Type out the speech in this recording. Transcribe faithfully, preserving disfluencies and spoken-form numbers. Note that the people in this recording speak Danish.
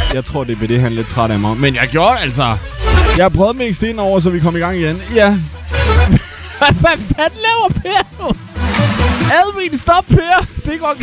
Jeg tror, det er det, han er lidt træt af mig. Men jeg gjorde det, altså. Jeg har prøvet mixed ind over, så vi kom i gang igen. Ja. Hvad fanden laver Per nu? Alvin, stop Per. Det går